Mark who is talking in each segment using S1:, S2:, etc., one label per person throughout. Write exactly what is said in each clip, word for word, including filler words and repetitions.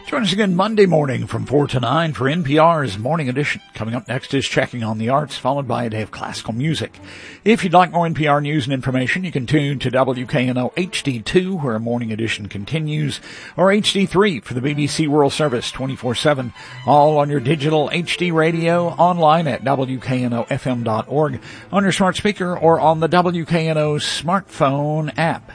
S1: Join us again Monday morning from four to nine for N P R's Morning Edition. Coming up next is Checking on the Arts, followed by a day of classical music. If you'd like more N P R news and information, you can tune to W K N O H D two, where a Morning Edition continues, or H D three for the B B C World Service twenty-four seven, all on your digital H D radio, online at W K N O F M dot org, on your smart speaker, or on the W K N O smartphone app.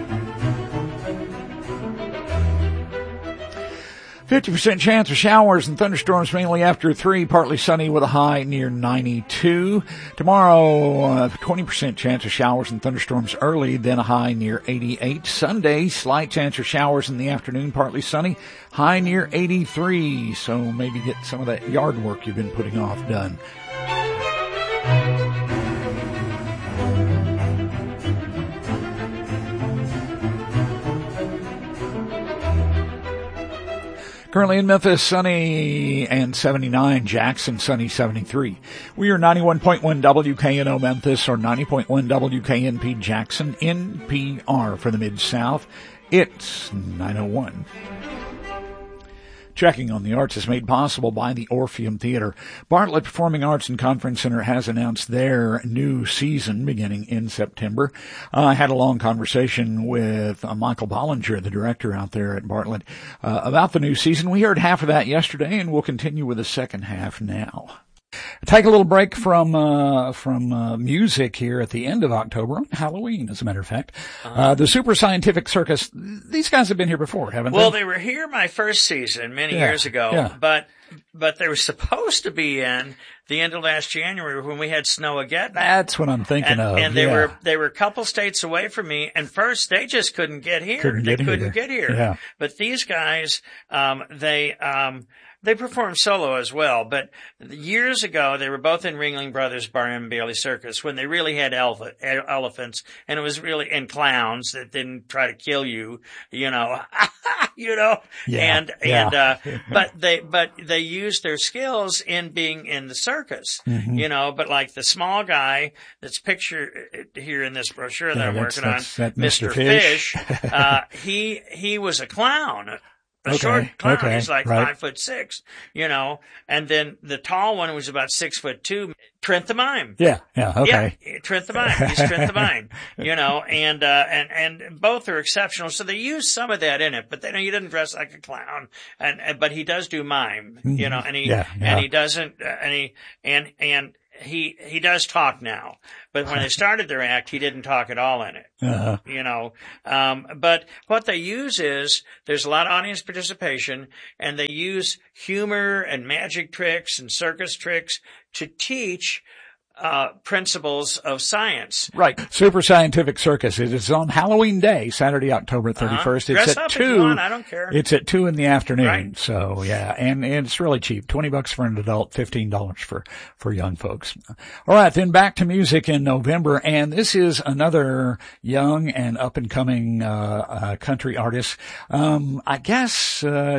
S1: fifty percent chance of showers and thunderstorms mainly after three, partly sunny with a high near ninety-two. Tomorrow, uh, twenty percent chance of showers and thunderstorms early, then a high near eighty-eight. Sunday, slight chance of showers in the afternoon, partly sunny, high near eighty-three. So maybe get some of that yard work you've been putting off done. Currently in Memphis, sunny and seventy-nine. Jackson, sunny, seventy-three. We are ninety-one point one W K N O Memphis, or ninety point one W K N P Jackson, N P R for the Mid-South. It's nine oh one. Checking on the Arts is made possible by the Orpheum Theater. Bartlett Performing Arts and Conference Center has announced their new season beginning in September. Uh, I had a long conversation with uh, Michael Bollinger, the director out there at Bartlett, uh, about the new season. We heard half of that yesterday, and we'll continue with the second half now. Take a little break from uh from uh music here at the end of October, on Halloween, as a matter of fact. Uh-huh. Uh the Super Scientific Circus, these guys have been here before, haven't
S2: well,
S1: they?
S2: Well, they were here my first season many
S1: yeah.
S2: years ago,
S1: yeah.
S2: but but they were supposed to be in the end of last January when we had Snowmageddon.
S1: That's what I'm thinking
S2: and,
S1: of.
S2: And they
S1: yeah.
S2: were they were a couple states away from me, and first they just couldn't get here.
S1: Couldn't
S2: they
S1: get
S2: couldn't
S1: here.
S2: get here.
S1: Yeah.
S2: But these guys, um, they um They performed solo as well, but years ago they were both in Ringling Brothers Barnum and Bailey Circus when they really had ele- elephants, and it was really and clowns that didn't try to kill you, you know, you know,
S1: yeah,
S2: and
S1: yeah.
S2: and uh, but they but they used their skills in being in the circus,
S1: mm-hmm.
S2: you know. But like the small guy that's pictured here in this brochure that
S1: yeah,
S2: I'm
S1: that's,
S2: working
S1: that's,
S2: on,
S1: that
S2: Mister
S1: Fish,
S2: Fish uh, he he was a clown. A
S1: okay,
S2: short clown,
S1: okay,
S2: he's like
S1: right.
S2: five foot six, you know, and then the tall one was about six foot two, Trent the Mime.
S1: Yeah, yeah, okay.
S2: Yeah, Trent the Mime, he's Trent the Mime, you know, and, uh, and, and both are exceptional. So they use some of that in it, but then he didn't dress like a clown, and, and but he does do mime, you know, and he,
S1: yeah, yeah.
S2: and he doesn't, uh, and he, and, and, He, he does talk now, but when they started their act, he didn't talk at all in it,
S1: uh-huh.
S2: you know. Um, but what they use is there's a lot of audience participation, and they use humor and magic tricks and circus tricks to teach uh principles of science.
S1: Right. Super Scientific Circus. It is on Halloween Day, Saturday, October thirty-first.
S2: Uh-huh.
S1: It's
S2: Dress
S1: at
S2: up
S1: two.
S2: if you want, I don't care.
S1: It's at two in the afternoon.
S2: Right.
S1: So yeah, and, and it's really cheap. Twenty bucks for an adult, fifteen dollars for, for young folks. All right. Then back to music in November. And this is another young and up and coming, uh, uh, country artist. Um, I guess, uh,